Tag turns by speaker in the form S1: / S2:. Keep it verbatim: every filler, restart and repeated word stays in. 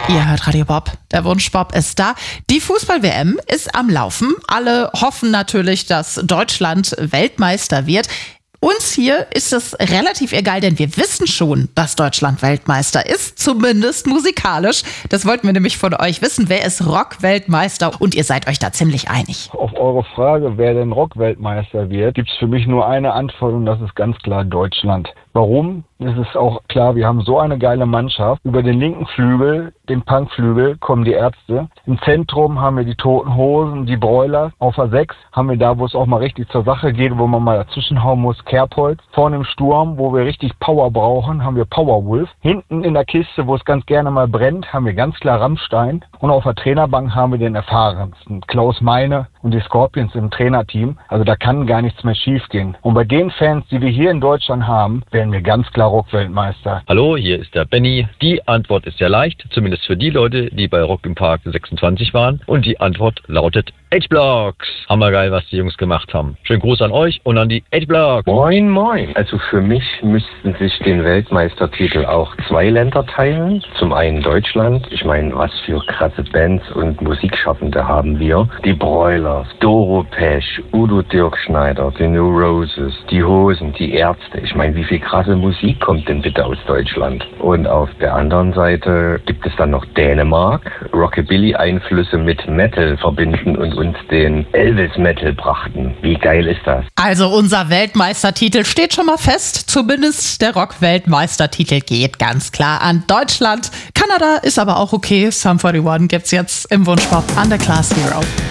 S1: Ihr hört Radio Bob. Der Wunschbob ist da. Die Fußball-W M ist am Laufen. Alle hoffen natürlich, dass Deutschland Weltmeister wird. Uns hier ist es relativ egal, denn wir wissen schon, dass Deutschland Weltmeister ist, zumindest musikalisch. Das wollten wir nämlich von euch wissen. Wer ist Rock-Weltmeister? Und ihr seid euch da ziemlich einig.
S2: Auf eure Frage, wer denn Rock-Weltmeister wird, gibt es für mich nur eine Antwort und das ist ganz klar Deutschland. Warum? Es ist auch klar, wir haben so eine geile Mannschaft. Über den linken Flügel, den Punkflügel, kommen die Ärzte. Im Zentrum haben wir die Toten Hosen, die Broilers. Auf der sechs haben wir da, wo es auch mal richtig zur Sache geht, wo man mal dazwischenhauen muss, Kerbholz. Vorne im Sturm, wo wir richtig Power brauchen, haben wir Powerwolf. Hinten in der Kiste, wo es ganz gerne mal brennt, haben wir ganz klar Rammstein. Und auf der Trainerbank haben wir den erfahrensten, Klaus Meine und die Scorpions im Trainerteam. Also da kann gar nichts mehr schief gehen. Und bei den Fans, die wir hier in Deutschland haben, werden wir ganz klar Rock-Weltmeister.
S3: Hallo, hier ist der Benny. Die Antwort ist sehr leicht, zumindest für die Leute, die bei Rock im Park sechsundzwanzig waren. Und die Antwort lautet H-Blocks. Hammergeil, was die Jungs gemacht haben. Schönen Gruß an euch und an die H-Blocks.
S4: Moin, moin. Also für mich müssten sich den Weltmeistertitel auch zwei Länder teilen. Zum einen Deutschland. Ich meine, was für krasse Bands und Musikschaffende haben wir. Die Broilers, Doro Pesch, Udo Dirkschneider, die New Roses, die Hosen, die Ärzte. Ich meine, wie viel krasse Musik kommt denn bitte aus Deutschland? Und auf der anderen Seite gibt es dann noch Dänemark. Rockabilly-Einflüsse mit Metal verbinden und uns den Elvis-Metal brachten. Wie geil ist das?
S1: Also unser Weltmeistertitel steht schon mal fest. Zumindest der Rock-Weltmeistertitel geht ganz klar an Deutschland. Kanada ist aber auch okay. Sum einundvierzig gibt's jetzt im Wunschbob Underclass Hero.